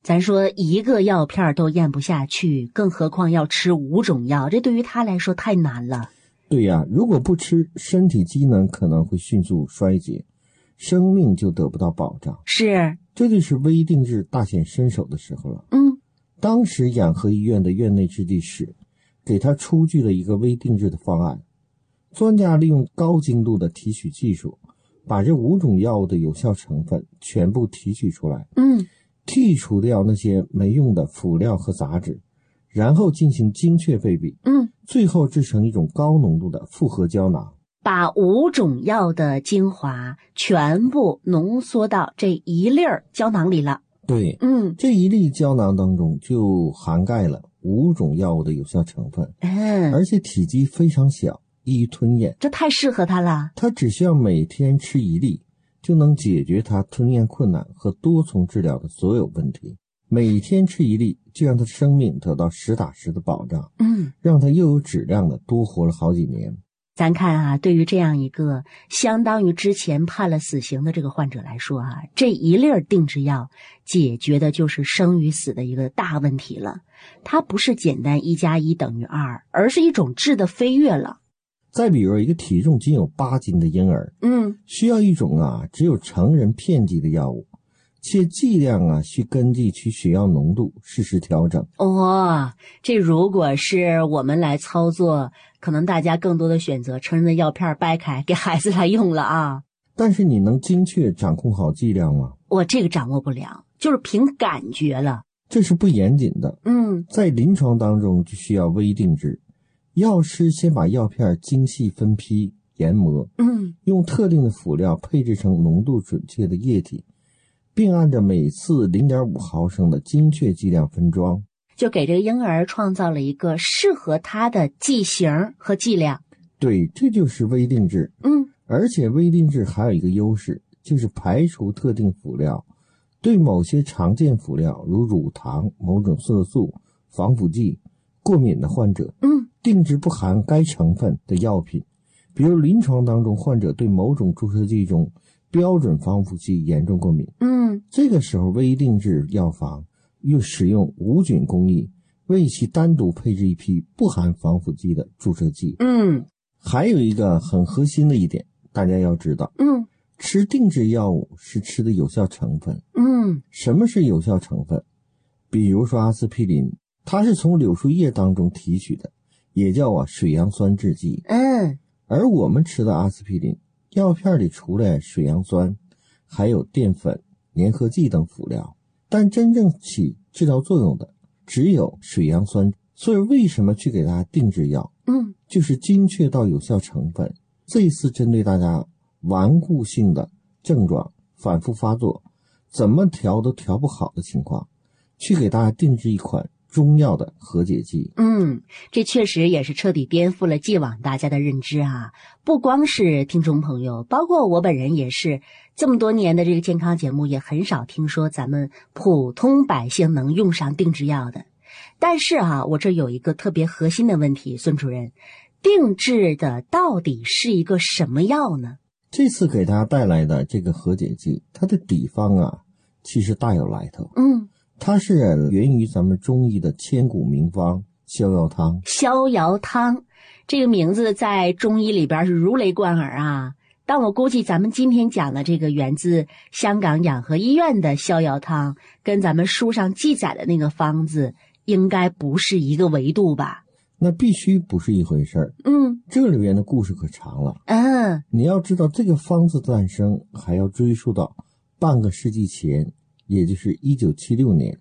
咱说一个药片都咽不下去，更何况要吃5种药，这对于他来说太难了。 对呀，如果不吃，身体机能可能会迅速衰竭，生命就得不到保障。 是， 这就是微定制大显身手的时候了。当时养和医院的院内质地室给他出具了一个微定制的方案，专家利用高精度的提取技术，把这5种药物的有效成分全部提取出来，剔除掉那些没用的辅料和杂质，然后进行精确配比，最后制成一种高浓度的复合胶囊， 把5种药的精华全部浓缩到这一粒胶囊里了。 对，这一粒胶囊当中就涵盖了5种药物的有效成分，而且体积非常小，易于吞咽， 这太适合他了。 他只需要每天吃1粒，就能解决他吞咽困难和多重治疗的所有问题。每天吃1粒，就让他生命得到实打实的保障，让他又有质量的多活了好几年。 咱看啊，对于这样一个相当于之前判了死刑的这个患者来说啊，这一粒定制药解决的就是生与死的一个大问题了。它不是简单1+1等于2，而是一种质的飞跃了。 再比如一个体重仅有8斤的婴儿，需要一种只有成人片剂的药物，且剂量需根据其血药浓度适时调整。 这如果是我们来操作，可能大家更多的选择成人的药片掰开给孩子来用了啊。 但是你能精确掌控好剂量吗？ 我这个掌握不了，就是凭感觉了。 这是不严谨的。在临床当中就需要微定制，药师先把药片精细分批研磨，用特定的辅料配制成浓度准确的液体，并按照每次 0.5 毫升的精确剂量分装， 就给这个婴儿创造了一个适合他的剂型和剂量。 对，这就是微定制。而且微定制还有一个优势，就是排除特定辅料，对某些常见辅料如乳糖、某种色素、防腐剂过敏的患者，定制不含该成分的药品。比如临床当中患者对某种注射剂中标准防腐剂严重过敏，这个时候微定制药房又使用无菌工艺，为其单独配置一批不含防腐剂的注射剂。还有一个很核心的一点，大家要知道，吃定制药物是吃的有效成分。什么是有效成分？比如说阿司匹林，它是从柳树叶当中提取的，也叫水杨酸制剂。而我们吃的阿司匹林药片里除了水杨酸，还有淀粉、粘合剂等辅料，但真正起治疗作用的只有水杨酸。所以为什么去给大家定制药？就是精确到有效成分。这一次针对大家顽固性的症状反复发作，怎么调都调不好的情况，去给大家定制一款中药的和解剂。 这确实也是彻底颠覆了既往大家的认知啊！不光是听众朋友，包括我本人也是，这么多年的这个健康节目也很少听说咱们普通百姓能用上定制药的。但是我这有一个特别核心的问题，孙主任，定制的到底是一个什么药呢？ 这次给大家带来的这个和解剂，它的底方其实大有来头。它是源于咱们中医的千古名方逍遥汤。 逍遥汤这个名字在中医里边是如雷贯耳啊，但我估计咱们今天讲的这个源自香港养和医院的逍遥汤，跟咱们书上记载的那个方子应该不是一个维度吧？ 那必须不是一回事儿。这里边的故事可长了。你要知道这个方子诞生还要追溯到半个世纪前，也就是1976年。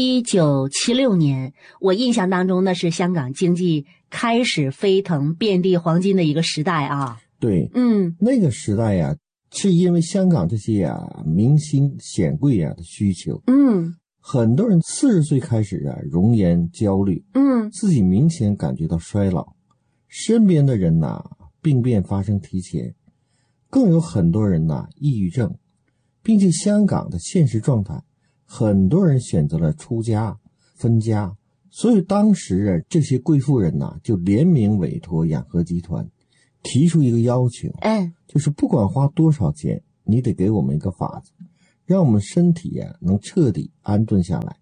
1976年，我印象当中那是香港经济开始飞腾遍地黄金的一个时代啊。 对，那个时代是因为香港这些明星显贵的需求。很多人40岁开始容颜焦虑，自己明显感觉到衰老，身边的人病变发生提前，更有很多人抑郁症，并且香港的现实状态，很多人选择了出家分家，所以当时这些贵妇人就联名委托养和集团，提出一个要求，就是不管花多少钱，你得给我们一个法子，让我们身体能彻底安顿下来，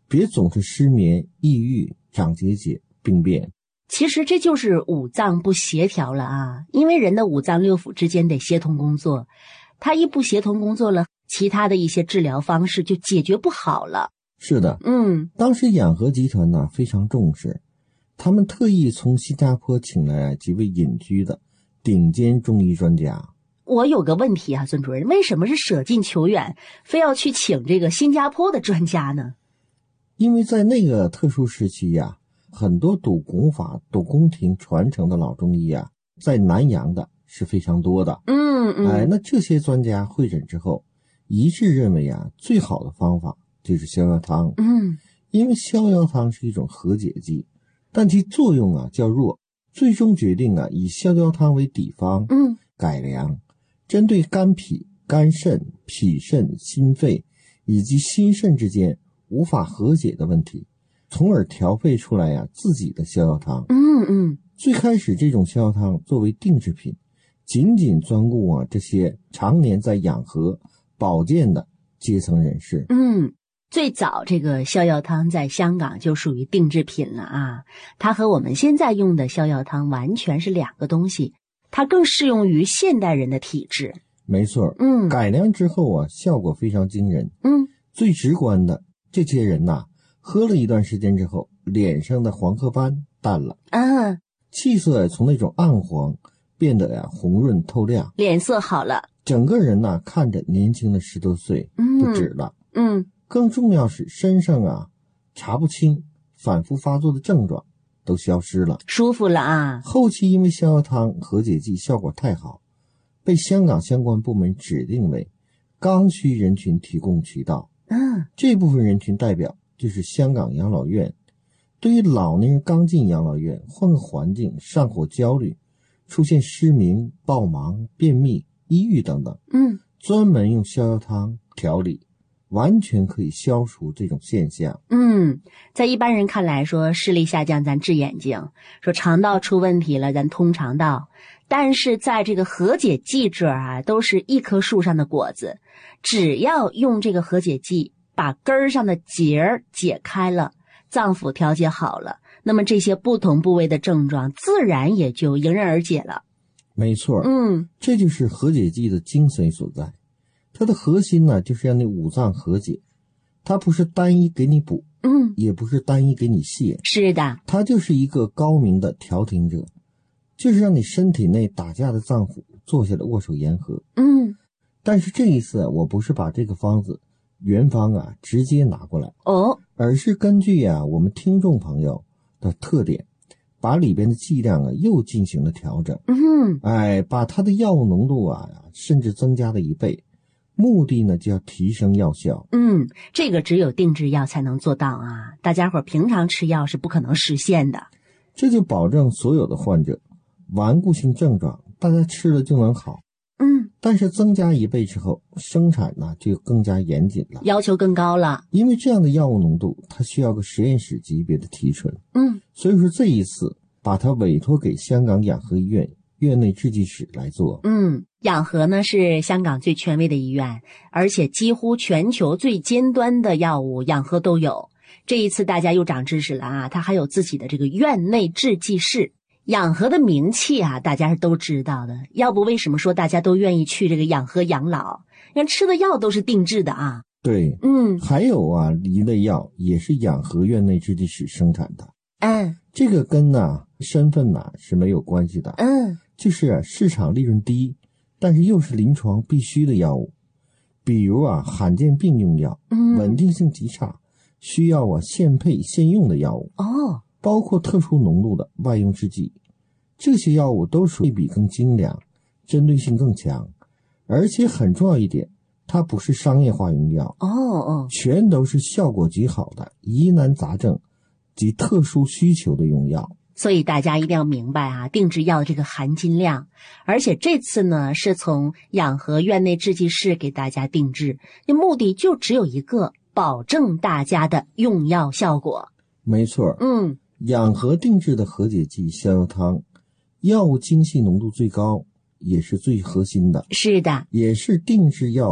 别总是失眠、抑郁、长结节、病变。 其实这就是五脏不协调了啊，因为人的五脏六腑之间得协同工作，它一不协同工作了，其他的一些治疗方式就解决不好了。 是的，当时养和集团呢非常重视，他们特意从新加坡请来几位隐居的顶尖中医专家。 我有个问题啊，孙主任，为什么是舍近求远，非要去请这个新加坡的专家呢？ 因为在那个特殊时期呀，很多懂功法、懂宫廷传承的老中医啊，在南洋的是非常多的。那这些专家会诊之后，一致认为啊，最好的方法就是逍遥汤。因为逍遥汤是一种和解剂，但其作用啊较弱，最终决定啊以逍遥汤为底方，改良，针对肝脾、肝肾、脾肾、心肺以及心肾之间无法和解的问题，从而调配出来啊自己的逍遥汤。最开始这种逍遥汤作为定制品，仅仅专顾啊这些常年在养和保健的阶层人士。 最早这个逍遥汤在香港就属于定制品了啊，它和我们现在用的逍遥汤完全是两个东西，它更适用于现代人的体质。 没错，改良之后啊，效果非常惊人。最直观的，这些人呐，喝了一段时间之后，脸上的黄褐斑淡了，气色从那种暗黄变得红润透亮， 脸色好了， 整个人呐看着年轻了10多岁，不止了。更重要是身上啊查不清、反复发作的症状都消失了， 舒服了啊。 后期因为逍遥汤和解剂效果太好，被香港相关部门指定为刚需人群提供渠道。这部分人群代表就是香港养老院。对于老年人刚进养老院，换个环境，上火焦虑，出现失明、暴盲、便秘、抑郁等等，专门用逍遥汤调理，完全可以消除这种现象。 在一般人看来说视力下降咱治眼睛，说肠道出问题了咱通肠道，但是在这个和解剂这儿啊，都是一棵树上的果子，只要用这个和解剂把根儿上的结儿解开了，脏腑调节好了，那么这些不同部位的症状自然也就迎刃而解了。 没错，这就是和解剂的精髓所在。它的核心呢，就是让你五脏和解，它不是单一给你补，也不是单一给你泻， 是的， 它就是一个高明的调停者，就是让你身体内打架的脏腑坐下来握手言和。但是这一次我不是把这个方子原方啊直接拿过来，而是根据我们听众朋友的特点，把里边的剂量啊又进行了调整。把它的药物浓度啊甚至增加了1倍，目的呢就要提升药效。 这个只有定制药才能做到啊，大家伙平常吃药是不可能实现的。 这就保证所有的患者顽固性症状大家吃了就能好。但是增加1倍之后，生产呢就更加严谨了， 要求更高了。 因为这样的药物浓度它需要个实验室级别的提纯。所以说这一次把它委托给香港养和医院院内制剂室来做。 养和呢是香港最权威的医院，而且几乎全球最尖端的药物养和都有。这一次大家又长知识了啊，它还有自己的这个院内制剂室。养和的名气啊大家是都知道的，要不为什么说大家都愿意去这个养和养老，因为吃的药都是定制的啊。 对，还有啊一类药也是养和院内制剂室生产的。这个跟身份是没有关系的。就是市场利润低，但是又是临床必须的药物，比如罕见病用药，稳定性极差，需要现配现用的药物。包括特殊浓度的外用制剂，这些药物都属于比更精良，针对性更强，而且很重要一点，它不是商业化用药。全都是效果极好的疑难杂症及特殊需求的用药。 所以大家一定要明白啊，定制药这个含金量。而且这次呢是从养和院内制剂室给大家定制，目的就只有一个，保证大家的用药效果。 没错。养和定制的和解剂逍遥汤，药物精细浓度最高，也是最核心的。 是的， 也是定制药